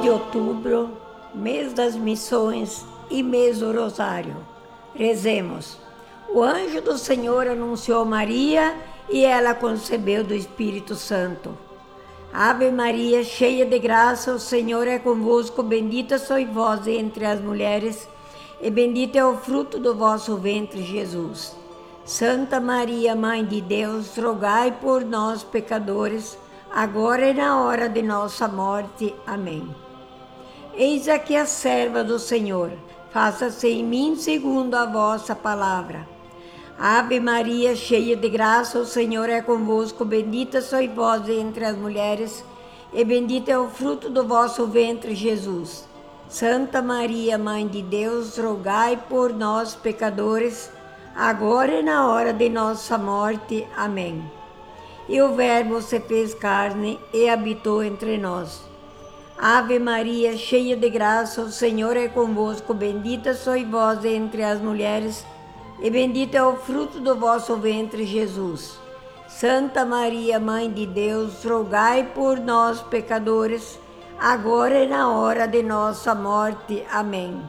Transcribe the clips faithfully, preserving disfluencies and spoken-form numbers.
de outubro, mês das missões e mês do Rosário. Rezemos. O anjo do Senhor anunciou Maria e ela concebeu do Espírito Santo. Ave Maria, cheia de graça, o Senhor é convosco, bendita sois vós entre as mulheres, e bendito é o fruto do vosso ventre, Jesus. Santa Maria, Mãe de Deus, rogai por nós, pecadores, agora e na hora de nossa morte. Amém. Eis aqui a serva do Senhor, faça-se em mim segundo a vossa palavra. Ave Maria, cheia de graça, o Senhor é convosco, bendita sois vós entre as mulheres, e bendito é o fruto do vosso ventre, Jesus. Santa Maria, Mãe de Deus, rogai por nós, pecadores, agora e na hora de nossa morte. Amém. E o Verbo se fez carne e habitou entre nós. Ave Maria, cheia de graça, o Senhor é convosco, bendita sois vós entre as mulheres, e bendito é o fruto do vosso ventre, Jesus. Santa Maria, Mãe de Deus, rogai por nós, pecadores, agora e na hora de nossa morte. Amém.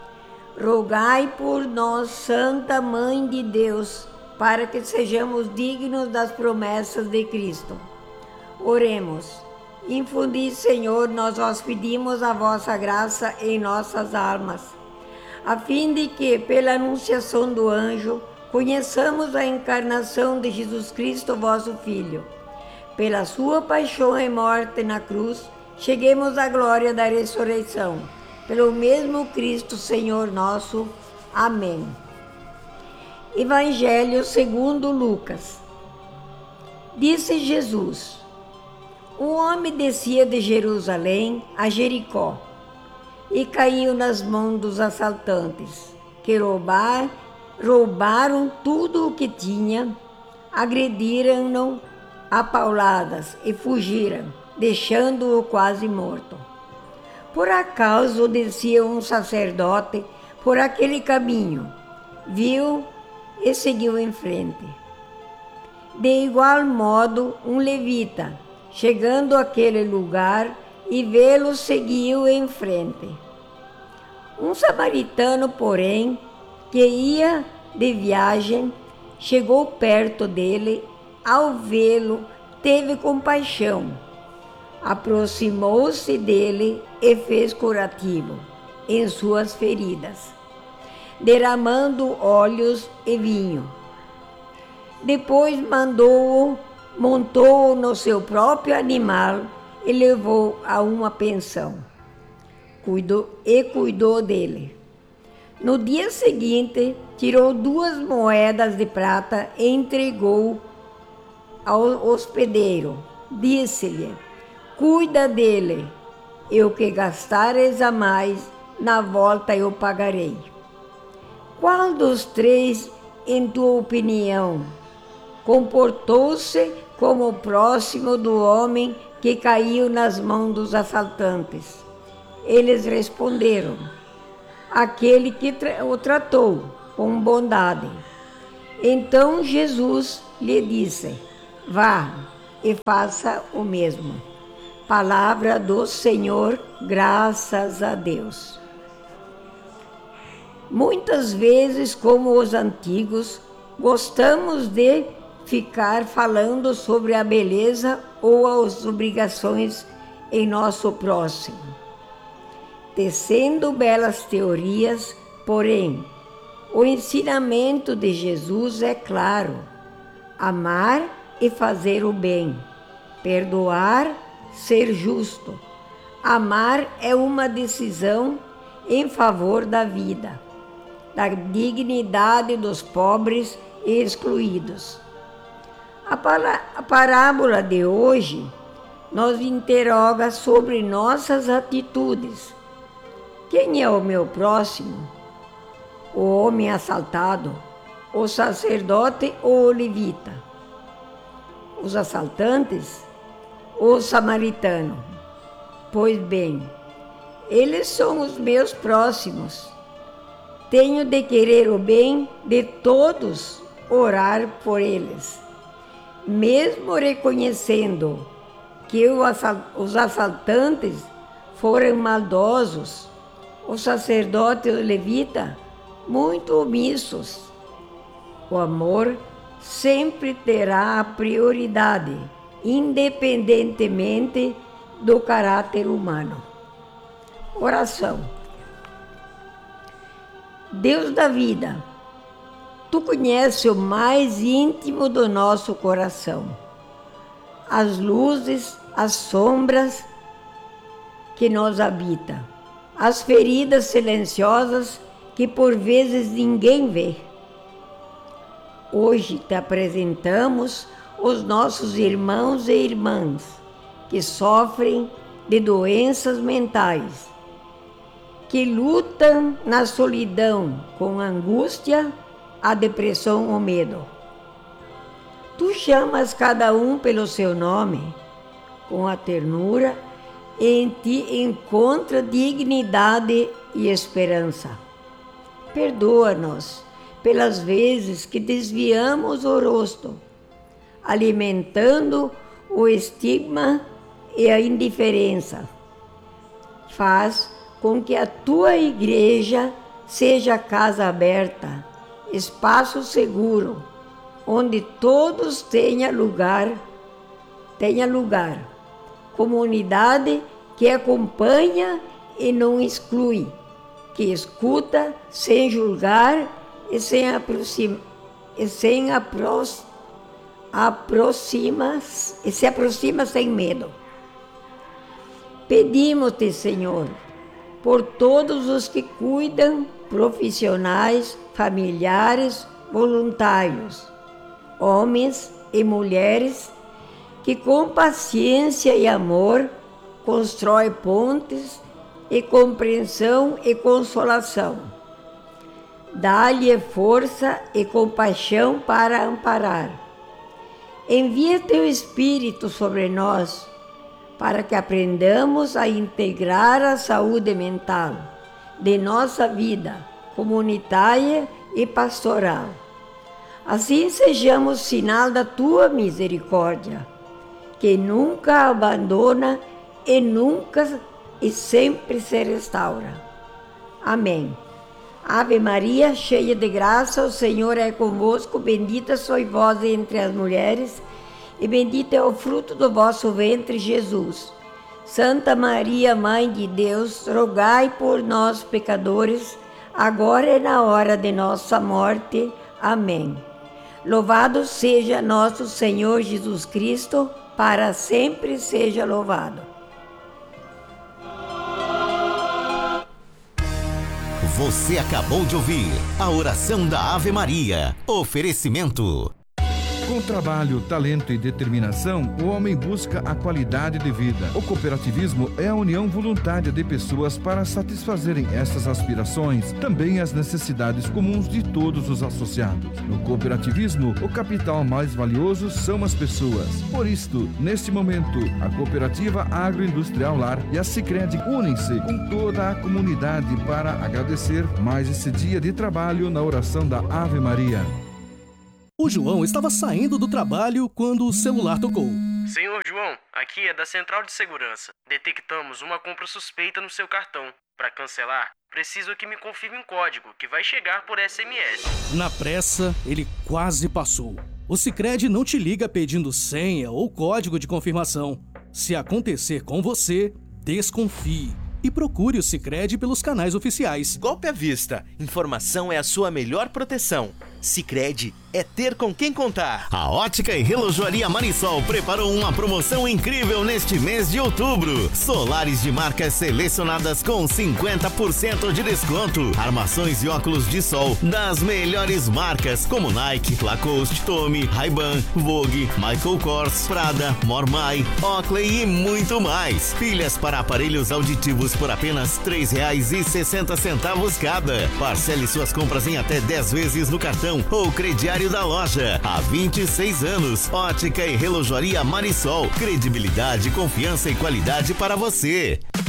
Rogai por nós, Santa Mãe de Deus, para que sejamos dignos das promessas de Cristo. Oremos. Infundi, Senhor, nós vos pedimos a vossa graça em nossas almas, a fim de que, pela anunciação do anjo, conheçamos a encarnação de Jesus Cristo, vosso Filho. Pela sua paixão e morte na cruz, cheguemos à glória da ressurreição. Pelo mesmo Cristo, Senhor nosso. Amém. Evangelho segundo Lucas. Disse Jesus: um homem descia de Jerusalém a Jericó e caiu nas mãos dos assaltantes, que roubar, roubaram tudo o que tinha, agrediram-no a pauladas e fugiram, deixando-o quase morto. Por acaso descia um sacerdote por aquele caminho, viu e seguiu em frente. De igual modo, um levita, chegando àquele lugar e vê-lo, seguiu em frente. Um samaritano, porém, que ia de viagem, chegou perto dele, ao vê-lo, teve compaixão, aproximou-se dele e fez curativo em suas feridas, derramando óleos e vinho. Depois mandou-o, montou-o no seu próprio animal e levou a uma pensão. Cuidou e cuidou dele. No dia seguinte, tirou duas moedas de prata e entregou ao hospedeiro. Disse-lhe: cuida dele, e o que gastares a mais, na volta eu pagarei. Qual dos três, em tua opinião, comportou-se como próximo do homem que caiu nas mãos dos assaltantes? Eles responderam: aquele que tra- o tratou com bondade. Então Jesus lhe disse: vá e faça o mesmo. Palavra do Senhor, graças a Deus. Muitas vezes, como os antigos, gostamos de ficar falando sobre a beleza ou as obrigações em nosso próximo, tecendo belas teorias, porém, o ensinamento de Jesus é claro: amar e fazer o bem, perdoar, ser justo. Amar é uma decisão em favor da vida, da dignidade dos pobres e excluídos. A, para, a parábola de hoje nos interroga sobre nossas atitudes. Quem é o meu próximo? O homem assaltado, o sacerdote ou o levita? Os assaltantes ou o samaritano? Pois bem, eles são os meus próximos. Tenho de querer o bem de todos, orar por eles, mesmo reconhecendo que os assaltantes foram maldosos, o sacerdote e o levita muito omissos. O amor sempre terá a prioridade, independentemente do caráter humano. Oração. Deus da vida, Tu conheces o mais íntimo do nosso coração, as luzes, as sombras que nos habitam, as feridas silenciosas que por vezes ninguém vê. Hoje te apresentamos os nossos irmãos e irmãs que sofrem de doenças mentais, que lutam na solidão com a angústia, a depressão ou medo. Tu chamas cada um pelo seu nome, com a ternura, e em ti encontra dignidade e esperança. Perdoa-nos pelas vezes que desviamos o rosto, alimentando o estigma e a indiferença. Faz com que a tua igreja seja casa aberta, espaço seguro, onde todos tenham lugar, tenha lugar, comunidade que acompanha e não exclui, que escuta sem julgar e sem aproxima, e sem apros, aproxima, e se aproxima sem medo. Pedimos-te, Senhor, por todos os que cuidam, profissionais, familiares, voluntários, homens e mulheres, que com paciência e amor constrói pontes e compreensão e consolação. Dá-lhe força e compaixão para amparar. Envia teu Espírito sobre nós, para que aprendamos a integrar a saúde mental de nossa vida comunitária e pastoral. Assim sejamos sinal da tua misericórdia, que nunca abandona e nunca e sempre se restaura. Amém. Ave Maria, cheia de graça, o Senhor é convosco, bendita sois vós entre as mulheres, e bendito é o fruto do vosso ventre, Jesus. Santa Maria, Mãe de Deus, rogai por nós, pecadores, agora e na hora de nossa morte. Amém. Louvado seja nosso Senhor Jesus Cristo, para sempre seja louvado. Você acabou de ouvir a oração da Ave Maria. Oferecimento. Com trabalho, talento e determinação, o homem busca a qualidade de vida. O cooperativismo é a união voluntária de pessoas para satisfazerem essas aspirações, também as necessidades comuns de todos os associados. No cooperativismo, o capital mais valioso são as pessoas. Por isto, neste momento, a Cooperativa Agroindustrial Lar e a Sicredi unem-se com toda a comunidade para agradecer mais esse dia de trabalho na oração da Ave Maria. O João estava saindo do trabalho quando o celular tocou. Senhor João, aqui é da Central de Segurança. Detectamos uma compra suspeita no seu cartão. Para cancelar, preciso que me confirme um código que vai chegar por S M S. Na pressa, ele quase passou. O Sicredi não te liga pedindo senha ou código de confirmação. Se acontecer com você, desconfie e procure o Sicredi pelos canais oficiais. Golpe à vista. Informação é a sua melhor proteção. Sicredi é ter com quem contar. A Ótica e Relojoaria Marisol preparou uma promoção incrível neste mês de outubro. Solares de marcas selecionadas com cinquenta por cento de desconto. Armações e óculos de sol das melhores marcas como Nike, Lacoste, Tommy, Ray-Ban, Vogue, Michael Kors, Prada, Mormai, Oakley e muito mais. Pilhas para aparelhos auditivos por apenas três reais e sessenta centavos cada. Parcele suas compras em até dez vezes no cartão ou crediário da loja. Há vinte e seis anos, Ótica e Relojoaria Marisol. Credibilidade, confiança e qualidade para você.